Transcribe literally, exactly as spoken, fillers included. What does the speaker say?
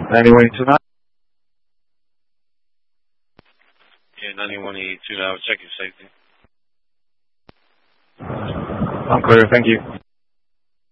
ninety-one eighty-two now? Yeah, ninety-one eighty-two now. Check your safety. I'm clear, thank you.